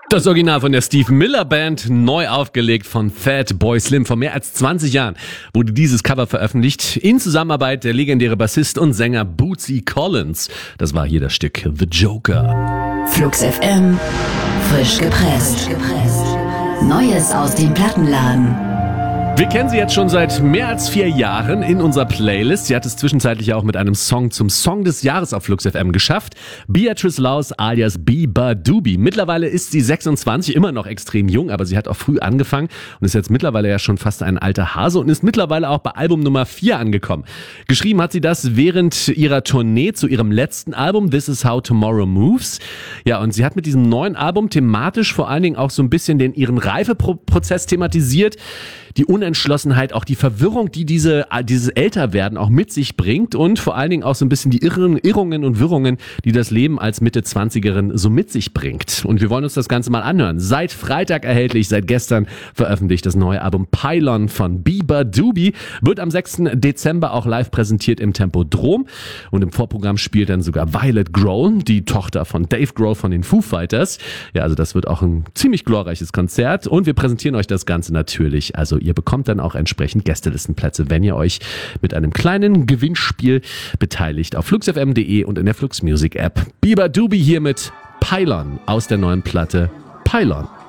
Das Original von der Steve Miller Band, neu aufgelegt von Fatboy Slim. Vor mehr als 20 Jahren wurde dieses Cover veröffentlicht, in Zusammenarbeit der legendäre Bassist und Sänger Bootsy Collins. Das war hier das Stück The Joker. Flux FM, frisch gepresst. Neues aus dem Plattenladen. Wir kennen sie jetzt schon seit mehr als 4 Jahren in unserer Playlist. Sie hat es zwischenzeitlich auch mit einem Song zum Song des Jahres auf Flux FM geschafft. Beatrice Laus alias Biba Doobie. Mittlerweile ist sie 26, immer noch extrem jung, aber sie hat auch früh angefangen und ist jetzt mittlerweile ja schon fast ein alter Hase und ist mittlerweile auch bei Album Nummer 4 angekommen. Geschrieben hat sie das während ihrer Tournee zu ihrem letzten Album This Is How Tomorrow Moves. Ja, und sie hat mit diesem neuen Album thematisch vor allen Dingen auch so ein bisschen ihren Reifeprozess thematisiert. Die Unentschlossenheit, auch die Verwirrung, die dieses Älterwerden auch mit sich bringt und vor allen Dingen auch so ein bisschen die Irrungen und Wirrungen, die das Leben als Mitte-20erin so mit sich bringt. Und wir wollen uns das Ganze mal anhören. Seit Freitag erhältlich, seit gestern veröffentlicht das neue Album Pylon von Biba Doobie, wird am 6. Dezember auch live präsentiert im Tempodrom und im Vorprogramm spielt dann sogar Violet Grohl, die Tochter von Dave Grohl von den Foo Fighters. Ja, also das wird auch ein ziemlich glorreiches Konzert und wir präsentieren euch das Ganze natürlich, also ihr bekommt dann auch entsprechend Gästelistenplätze, wenn ihr euch mit einem kleinen Gewinnspiel beteiligt auf fluxfm.de und in der Flux Music App. Biba Doobie hier mit Pylon aus der neuen Platte Pylon.